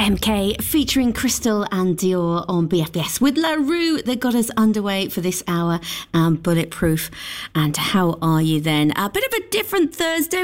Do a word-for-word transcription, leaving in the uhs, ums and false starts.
M K featuring Crystal and Dior on B F B S with La Rue that got us underway for this hour, um, Bulletproof. And how are you then? A bit of a different Thursday.